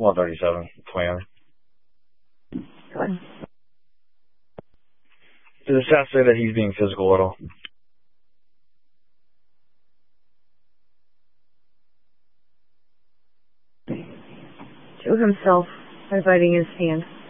137, plan. What? Does the staff say that he's being physical at all? To himself by biting his hand.